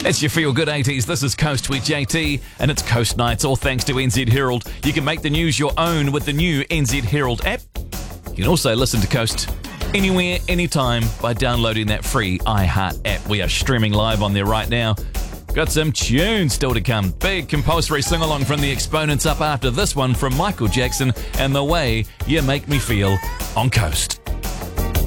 It's your Feel Good 80s. This is Coast with JT, and it's Coast Nights, all thanks to NZ Herald. You can make the news your own with the new NZ Herald app. You can also listen to Coast anywhere, anytime by downloading that free iHeart app. We are streaming live on there right now. Got some tunes still to come. Big compulsory sing-along from the Exponents up after this one from Michael Jackson and The Way You Make Me Feel on Coast.